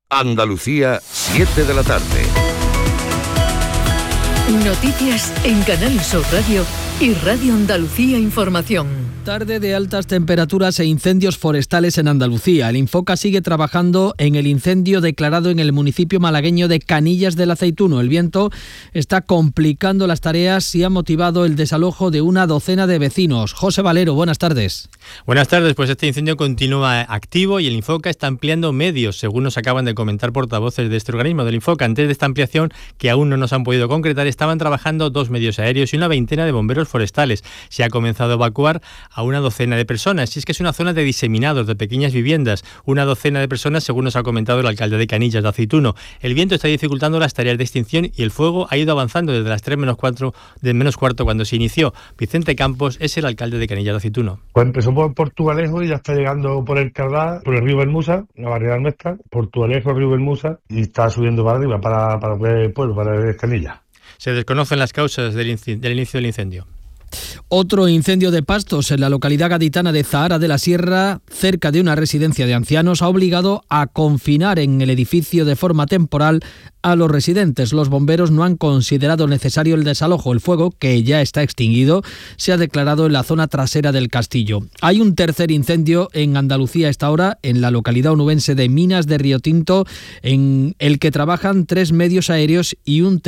Andalucía, 7 de la tarde. Noticias en Canal Sur Radio y Radio Andalucía Información. Tarde de altas temperaturas e incendios forestales en Andalucía. El Infoca sigue trabajando en el incendio declarado en el municipio malagueño de Canillas del Aceituno. El viento está complicando las tareas y ha motivado el desalojo de una docena de vecinos. José Valero, buenas tardes. Buenas tardes, pues este incendio continúa activo y el Infoca está ampliando medios, según nos acaban de comentar portavoces de este organismo del Infoca. Antes de esta ampliación, que aún no nos han podido concretar, estaban trabajando 2 medios aéreos y una veintena de bomberos forestales. Se ha comenzado a evacuar a una docena de personas. Y es que es una zona de diseminados, de pequeñas viviendas. Una docena de personas, según nos ha comentado el alcalde de Canillas de Aceituno. El viento está dificultando las tareas de extinción y el fuego ha ido avanzando desde las 3 menos cuarto cuando se inició. Vicente Campos es el alcalde de Canillas de Aceituno. Pues empezó por Portugalejo y ya está llegando por el Cardá, por el río Bermusa, la barriada nuestra, Portugalejo, río Bermusa, y está subiendo para arriba, para el pueblo, para Canillas. Se desconocen las causas del inicio del incendio. Otro incendio de pastos en la localidad gaditana de Zahara de la Sierra, cerca de una residencia de ancianos, ha obligado a confinar en el edificio de forma temporal a los residentes. Los bomberos no han considerado necesario el desalojo. El fuego, que ya está extinguido, se ha declarado en la zona trasera del castillo. Hay un tercer incendio en Andalucía a esta hora, en la localidad onubense de Minas de Río Tinto, en el que trabajan 3 medios aéreos y un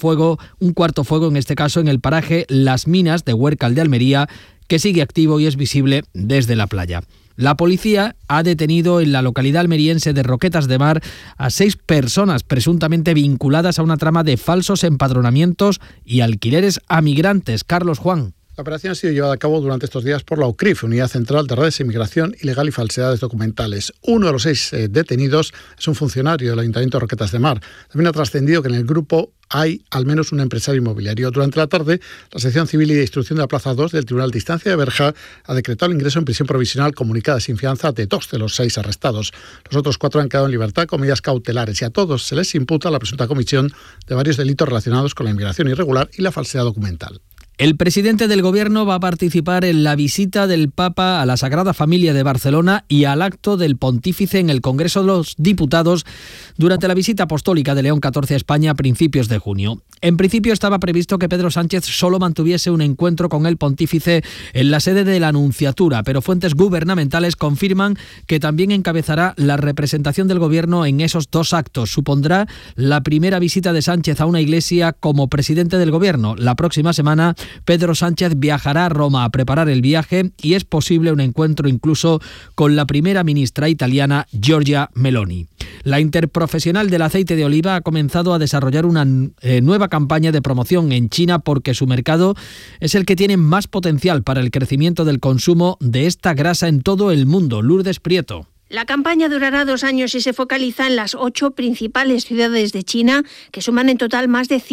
cuarto fuego, en este caso en el paraje Las Minas de Huércal de Almería, que sigue activo y es visible desde la playa. La policía ha detenido en la localidad almeriense de Roquetas de Mar a 6 personas presuntamente vinculadas a una trama de falsos empadronamientos y alquileres a migrantes. Carlos Juan. La operación ha sido llevada a cabo durante estos días por la UCRIF, Unidad Central de Redes de Inmigración Ilegal y Falsedades Documentales. Uno de los 6 detenidos es un funcionario del Ayuntamiento de Roquetas de Mar. También ha trascendido que en el grupo hay al menos un empresario inmobiliario. Durante la tarde, la sección civil y de instrucción de la Plaza 2 del Tribunal de Instancia de Berja ha decretado el ingreso en prisión provisional comunicada sin fianza de 2 de los 6 arrestados. Los otros 4 han quedado en libertad con medidas cautelares y a todos se les imputa la presunta comisión de varios delitos relacionados con la inmigración irregular y la falsedad documental. El presidente del Gobierno va a participar en la visita del Papa a la Sagrada Familia de Barcelona y al acto del Pontífice en el Congreso de los Diputados durante la visita apostólica de León XIV a España a principios de junio. En principio estaba previsto que Pedro Sánchez solo mantuviese un encuentro con el Pontífice en la sede de la Nunciatura, pero fuentes gubernamentales confirman que también encabezará la representación del Gobierno en esos 2 actos. Supondrá la primera visita de Sánchez a una iglesia como presidente del Gobierno. La próxima semana Pedro Sánchez viajará a Roma a preparar el viaje y es posible un encuentro incluso con la primera ministra italiana Giorgia Meloni. La Interprofesional del Aceite de Oliva ha comenzado a desarrollar una nueva campaña de promoción en China porque su mercado es el que tiene más potencial para el crecimiento del consumo de esta grasa en todo el mundo. Lourdes Prieto. La campaña durará 2 años y se focaliza en las 8 principales ciudades de China, que suman en total más de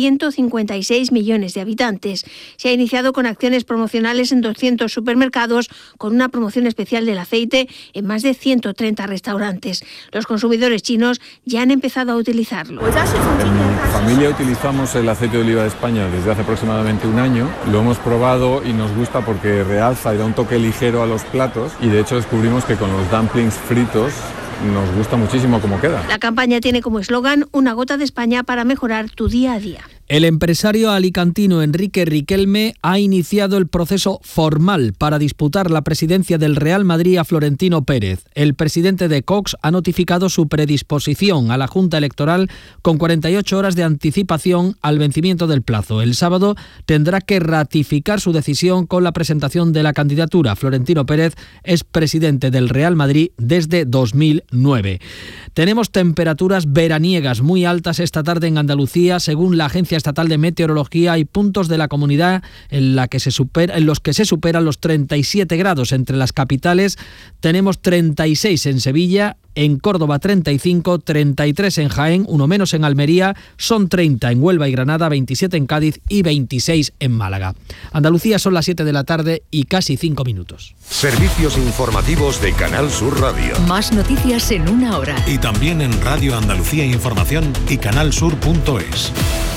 156 millones de habitantes. Se ha iniciado con acciones promocionales en 200 supermercados, con una promoción especial del aceite en más de 130 restaurantes. Los consumidores chinos ya han empezado a utilizarlo. En mi familia utilizamos el aceite de oliva de España desde hace aproximadamente 1 año. Lo hemos probado y nos gusta porque realza y da un toque ligero a los platos, y de hecho descubrimos que con los dumplings fritos nos gusta muchísimo cómo queda. La campaña tiene como eslogan una gota de España para mejorar tu día a día. El empresario alicantino Enrique Riquelme ha iniciado el proceso formal para disputar la presidencia del Real Madrid a Florentino Pérez. El presidente de Cox ha notificado su predisposición a la Junta Electoral con 48 horas de anticipación al vencimiento del plazo. El sábado tendrá que ratificar su decisión con la presentación de la candidatura. Florentino Pérez es presidente del Real Madrid desde 2009. Tenemos temperaturas veraniegas muy altas esta tarde en Andalucía. Según la Agencia Estatal de Meteorología, hay puntos de la comunidad en los que se superan los 37 grados. Entre las capitales tenemos 36 en Sevilla, en Córdoba 35, 33 en Jaén, 1 menos en Almería, son 30 en Huelva y Granada, 27 en Cádiz y 26 en Málaga. Andalucía, son las 7 de la tarde y casi 5 minutos. Servicios informativos de Canal Sur Radio. Más noticias en 1 hora. Y también en Radio Andalucía Información y canalsur.es.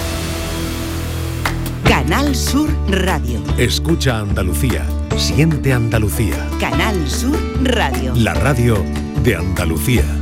Canal Sur Radio. Escucha Andalucía. Siente Andalucía. Canal Sur Radio. La radio de Andalucía.